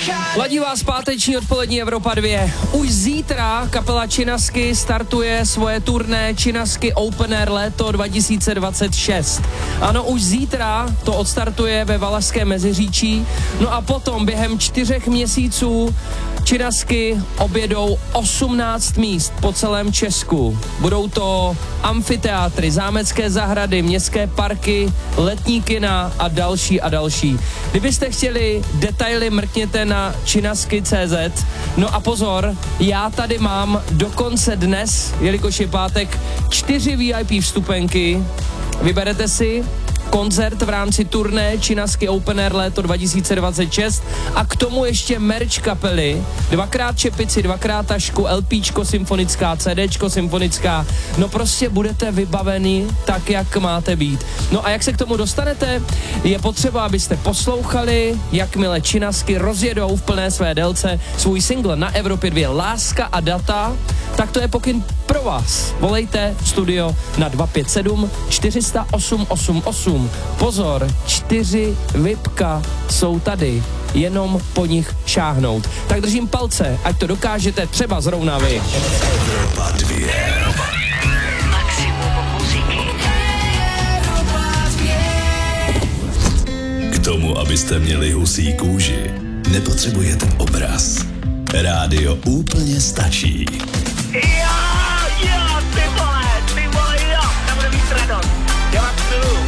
Ladí vás páteční odpolední Evropa 2. Už zítra kapela Činasky startuje svoje turné Činasky Open Air léto 2026. Ano, už zítra to odstartuje ve Valašském Meziříčí. No a potom během 4 měsíců Činasky objedou 18 míst po celém Česku. Budou to amfiteátry, zámecké zahrady, městské parky, letní kina a další a další. Kdybyste chtěli detaily, mrkněte na činasky.cz. No a pozor, já tady mám dokonce dnes, jelikož je pátek, 4 VIP vstupenky. Vyberete si koncert v rámci turné Činasky Open Air léto 2026 a k tomu ještě merch kapely, 2x čepici, 2x tašku, LPčko symfonická, CDčko symfonická, no prostě budete vybaveni tak, jak máte být. No a jak se k tomu dostanete? Je potřeba, abyste poslouchali, jakmile Činasky rozjedou v plné své délce svůj single na Evropě 2 Láska a data, tak to je pokyn pro vás. Volejte studio na 257 400 888. Pozor, 4 VIPka jsou tady, jenom po nich šáhnout. Tak držím palce, ať to dokážete třeba zrovna vy. Evropa 2. Maximum muziky. K tomu, abyste měli husí kůži, nepotřebujete obraz. Rádio úplně stačí. Já, ty vole!